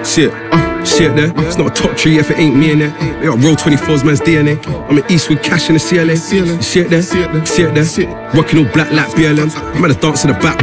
See it there? It's not a top tree if it ain't me in there. They got Roll 24's man's DNA. I'm in Eastwood Cash in the CLA. You see it there? See it there? Rocking all black like BLM. I'm at a dance in the back.